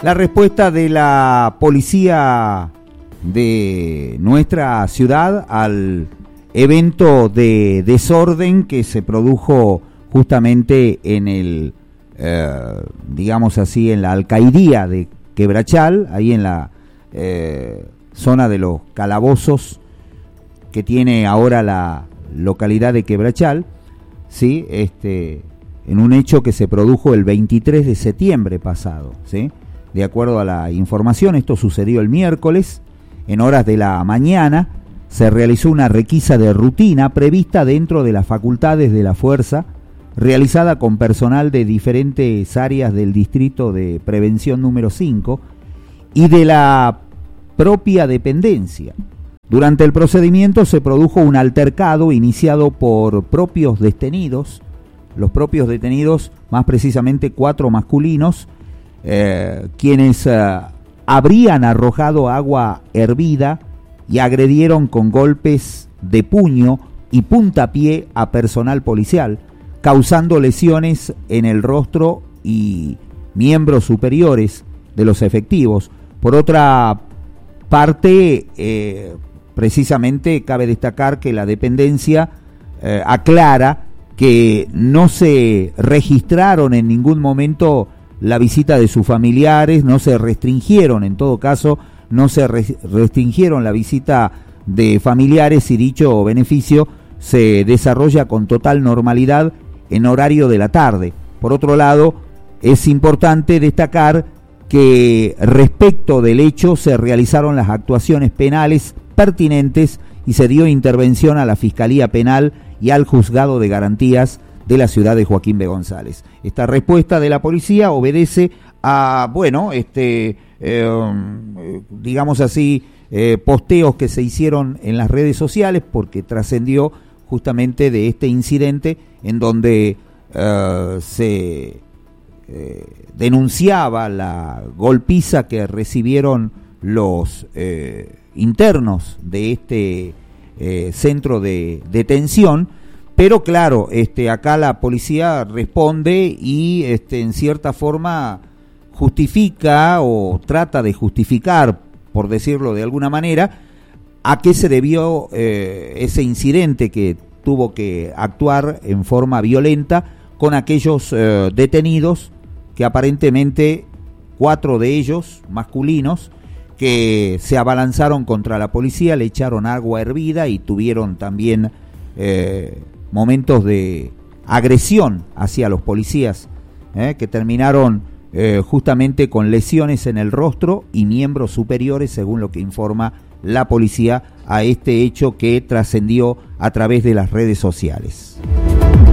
La respuesta de la policía de nuestra ciudad al evento de desorden que se produjo justamente en el, digamos así, en la alcaidía de Quebrachal, ahí en la zona de los calabozos que tiene ahora la localidad de Quebrachal, ¿sí? En un hecho que se produjo el 23 de septiembre pasado, ¿sí? De acuerdo a la información, esto sucedió el miércoles, en horas de la mañana, se realizó una requisa de rutina prevista dentro de las facultades de la Fuerza, realizada con personal de diferentes áreas del Distrito de Prevención número 5 y de la propia dependencia. Durante el procedimiento se produjo un altercado iniciado por propios detenidos, los propios detenidos, más precisamente 4 masculinos, quienes habrían arrojado agua hervida y agredieron con golpes de puño y puntapié a personal policial, causando lesiones en el rostro y miembros superiores de los efectivos. Por otra parte, precisamente cabe destacar que la dependencia aclara que no se registraron en ningún momento la visita de sus familiares, no se restringieron, en todo caso, no se restringieron la visita de familiares y dicho beneficio se desarrolla con total normalidad en horario de la tarde. Por otro lado, es importante destacar que respecto del hecho se realizaron las actuaciones penales pertinentes y se dio intervención a la Fiscalía Penal y al Juzgado de Garantías de la ciudad de Joaquín B. González. Esta respuesta de la policía obedece a, digamos así, posteos que se hicieron en las redes sociales porque trascendió justamente de este incidente en donde se denunciaba la golpiza que recibieron los internos de este centro de detención, pero claro, acá la policía responde y en cierta forma justifica o trata de justificar, por decirlo de alguna manera, a qué se debió ese incidente que tuvo que actuar en forma violenta con aquellos detenidos que aparentemente 4 de ellos, masculinos, que se abalanzaron contra la policía, le echaron agua hervida y tuvieron también momentos de agresión hacia los policías, que terminaron justamente con lesiones en el rostro y miembros superiores, según lo que informa la policía, a este hecho que trascendió a través de las redes sociales.